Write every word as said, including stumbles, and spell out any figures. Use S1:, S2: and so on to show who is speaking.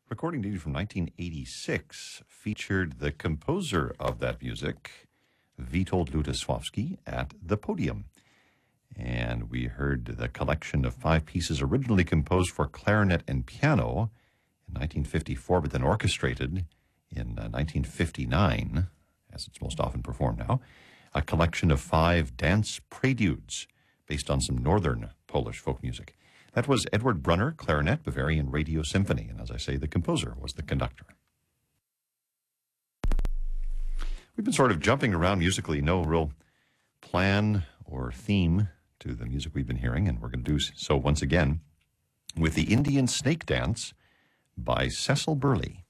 S1: recording dated from nineteen eighty-six, featured the composer of that music, Witold Lutosławski, at the podium. And we heard the collection of five pieces originally composed for clarinet and piano in nineteen fifty-four, but then orchestrated in uh, nineteen fifty-nine, as it's most often performed now, a collection of five dance preludes based on some northern Polish folk music. That was Edward Brunner, clarinet, Bavarian Radio Symphony, and as I say, the composer was the conductor. We've been sort of jumping around musically, no real plan or theme to the music we've been hearing, and we're going to do so once again with the Indian Snake Dance by Cecil Burley.